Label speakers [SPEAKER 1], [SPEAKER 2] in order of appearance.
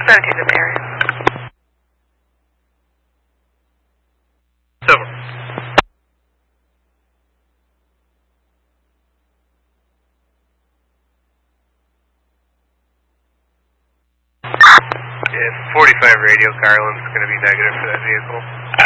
[SPEAKER 1] 17's in the area.
[SPEAKER 2] Silver. Yeah, 45 radio, Garland's going to be negative for that vehicle.